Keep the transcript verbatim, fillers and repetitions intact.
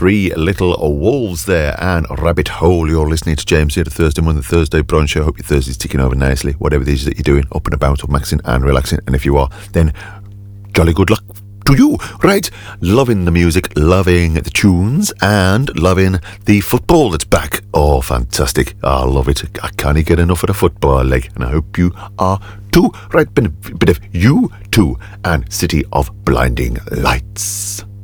Three Little Wolves there and Rabbit Hole. You're listening to James here, the Thursday morning, the Thursday brunch. I hope your Thursday's ticking over nicely, whatever it is that you're doing, up and about, or maxing and relaxing. And if you are, then jolly good luck to you. Right, loving the music, loving the tunes, and loving the football that's back. Oh, fantastic. I love it. I can't get enough of the football, like, and I hope you are too. Right, bit of, bit of You Too and City of Blinding Lights.